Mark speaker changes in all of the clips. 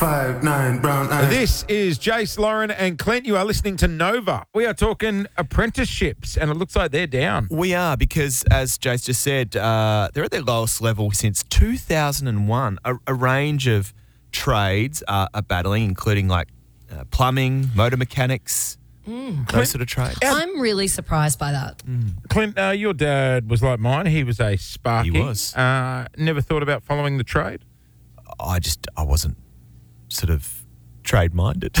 Speaker 1: 5'9" brown eyes.
Speaker 2: This is Jace, Lauren and Clint. You are listening to Nova. We are talking apprenticeships, and it looks like they're down.
Speaker 3: We are, because as Jace just said, they're at their lowest level since 2001. A range of trades are battling, including like plumbing, motor mechanics, those sort of trades.
Speaker 4: I'm really surprised by that.
Speaker 2: Clint, your dad was like mine. He was a sparky.
Speaker 3: He was.
Speaker 2: Never thought about following the trade?
Speaker 3: I wasn't sort of trade-minded.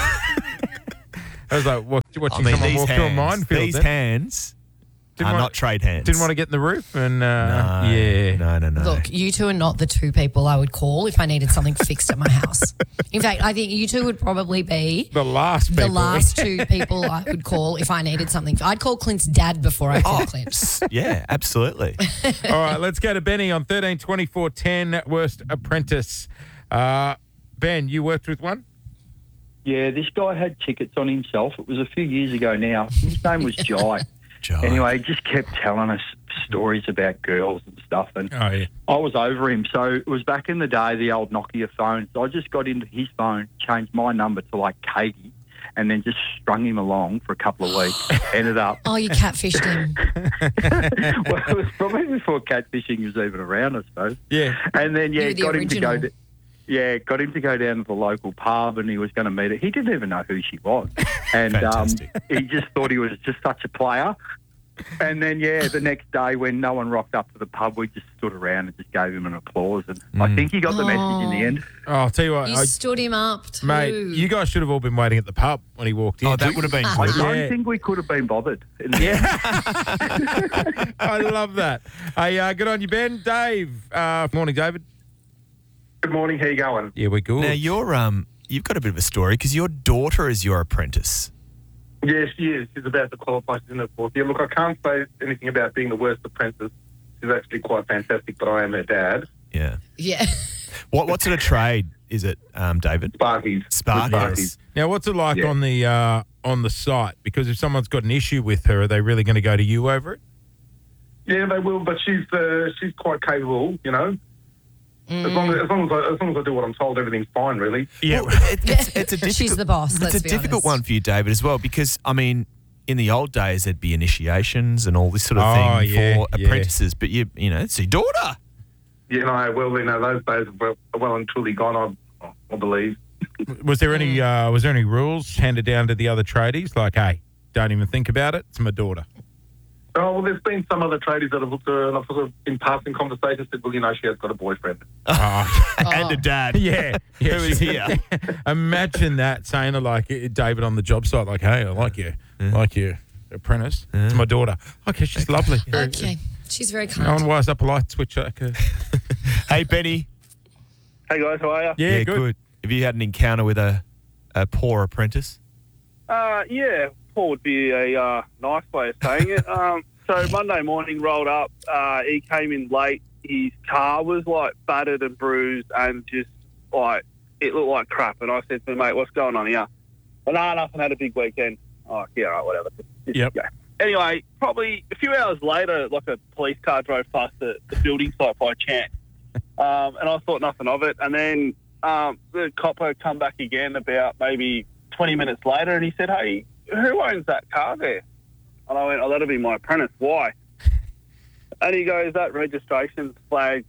Speaker 2: I was like watching someone walk through a minefield.
Speaker 3: These hands are not trade hands.
Speaker 2: Didn't want to get in the roof and
Speaker 3: No.
Speaker 4: Look, you two are not the two people I would call if I needed something fixed at my house. In fact, I think you two would probably be
Speaker 2: the last people.
Speaker 4: the last two people I would call if I needed something. I'd call Clint's dad before I call Clint.
Speaker 3: Yeah, absolutely.
Speaker 2: All right, let's go to Benny on 13 24 10, worst apprentice. Ben, you worked with one?
Speaker 5: Yeah, this guy had tickets on himself. It was a few years ago now. His name was Jai.
Speaker 3: Jai.
Speaker 5: Anyway, he just kept telling us stories about girls and stuff. And I was over him. So it was back in the day, the old Nokia phone. So I just got into his phone, changed my number to like Katie, and then just strung him along for a couple of weeks. Ended up...
Speaker 4: Oh, you catfished him.
Speaker 5: Well, it was probably before catfishing was even around, I suppose.
Speaker 2: Yeah.
Speaker 5: And then,
Speaker 4: You were the
Speaker 5: got him to go...
Speaker 4: original.
Speaker 5: got him to go down to the local pub and he was going to meet her. He didn't even know who she was. And
Speaker 3: Fantastic.
Speaker 5: he just thought he was just such a player. And then, the next day when no one rocked up to the pub, we just stood around and just gave him an applause. And I think he got the message in the end.
Speaker 2: Oh, I'll tell you what.
Speaker 4: You stood him up too.
Speaker 2: Mate, you guys should have all been waiting at the pub when he walked in.
Speaker 3: Oh, that would have been
Speaker 5: I
Speaker 3: good.
Speaker 5: don't think we could have been bothered. In the end.
Speaker 2: I love that. Hey, good on you, Ben. Dave. Morning, David.
Speaker 6: Good morning. How you going?
Speaker 2: Yeah, we're good.
Speaker 3: Now, you've got a bit of a story because your daughter is your apprentice.
Speaker 6: Yes, she is. She's about to qualify. She's in her fourth year. Look, I can't say anything about being the worst apprentice. She's actually quite fantastic, but I am her dad.
Speaker 3: Yeah.
Speaker 4: Yeah.
Speaker 3: What sort of trade is it, David?
Speaker 6: Sparkies.
Speaker 3: Sparkies.
Speaker 2: Now, what's it like on the site? Because if someone's got an issue with her, are they really going to go to you over it?
Speaker 6: Yeah, they will, but she's quite capable, you know. As long as I do what I'm told, everything's fine, really.
Speaker 2: Yeah.
Speaker 3: Well, it's a difficult,
Speaker 4: She's the boss,
Speaker 3: It's
Speaker 4: let's
Speaker 3: a
Speaker 4: be
Speaker 3: difficult
Speaker 4: honest.
Speaker 3: one for you, David, as well, because, I mean, in the old days, there'd be initiations and all this sort of thing for apprentices, but, you know, it's your daughter.
Speaker 6: Yeah, no, well, you know, those days are well and truly gone, I believe.
Speaker 2: Was there any rules handed down to the other tradies? Like, hey, don't even think about it. It's my daughter.
Speaker 6: Oh, well, there's been some other tradies that have looked at her and I've sort of, in passing conversations, said, well, you know, she has got a boyfriend.
Speaker 3: And a dad.
Speaker 2: Yeah.
Speaker 3: Who is here.
Speaker 2: Imagine that, saying to like David on the job site, like, hey, I like you. Like your apprentice. It's my daughter. Okay, she's lovely.
Speaker 4: Okay. She's very
Speaker 2: No one
Speaker 4: kind.
Speaker 2: wires up a light switch. Like,
Speaker 3: Hey, Benny.
Speaker 6: Hey, guys, how are you?
Speaker 2: yeah, good.
Speaker 3: Have you had an encounter with a poor apprentice?
Speaker 7: Yeah, poor would be a nice way of saying it. So Monday morning rolled up, he came in late. His car was like battered and bruised and just like, it looked like crap. And I said to him, mate, what's going on here? Well, no, nothing, had a big weekend. Oh, yeah, all right, whatever.
Speaker 2: Yep.
Speaker 7: Go. Anyway, probably a few hours later, like a police car drove past the building site by chance. And I thought nothing of it. And then the cop had come back again about maybe 20 minutes later and he said, hey, who owns that car there? And I went, oh, that'll be my apprentice. Why? And he goes, that registration's flagged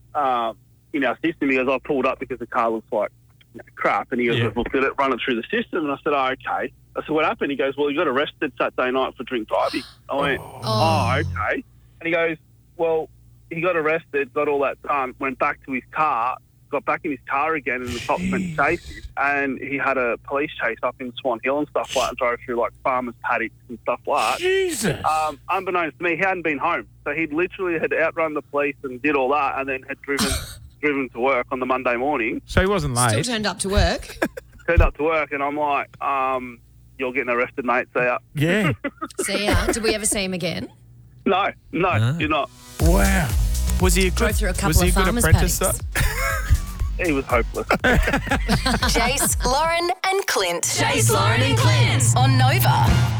Speaker 7: in our system. He goes, I pulled up because the car looks like crap. And he goes, I've looked at it, run it through the system. And I said, oh, okay. I said, what happened? He goes, well, he got arrested Saturday night for drink driving. I went, oh, okay. And he goes, well, he got arrested, got all that done, went back to his car, got back in his car again, and the cops went to chase him. And he had a police chase up in Swan Hill and stuff like that, and drove through like farmers' paddocks and stuff like that.
Speaker 2: Jesus.
Speaker 7: Unbeknownst to me, he hadn't been home. So he'd literally had outrun the police and did all that, and then had driven to work on the Monday morning.
Speaker 2: So he wasn't late.
Speaker 4: Still turned up to work.
Speaker 7: Turned up to work, and I'm like, you're getting arrested, mate. See ya.
Speaker 2: Yeah.
Speaker 4: See ya. Did we ever see him again?
Speaker 7: No, you're not.
Speaker 2: Wow.
Speaker 3: Was he a
Speaker 4: Drove
Speaker 3: good,
Speaker 4: through a couple
Speaker 3: was he
Speaker 4: of
Speaker 3: a good
Speaker 4: farmers'
Speaker 3: apprentice,
Speaker 4: paddocks.
Speaker 3: though?
Speaker 7: He was hopeless.
Speaker 8: Jace, Lauren and Clint. Jace, Lauren and Clint. On Nova.